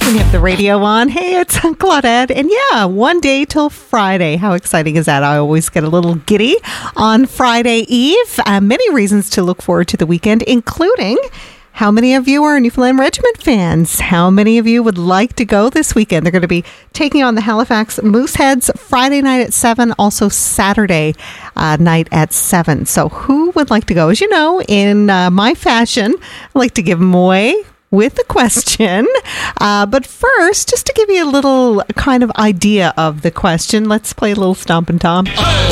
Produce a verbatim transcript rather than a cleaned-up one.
when you have the radio on. Hey, it's Claudette. And yeah, one day till Friday. How exciting is that? I always get a little giddy on Friday Eve. Uh, many reasons to look forward to the weekend, including how many of you are Newfoundland Regiment fans? How many of you would like to go this weekend? They're going to be taking on the Halifax Mooseheads Friday night at seven, also Saturday uh, night at seven. So who would like to go? As you know, in uh, my fashion, I like to give them away with a question. Uh, but first, just to give you a little kind of idea of the question, let's play a little Stomp and Tom.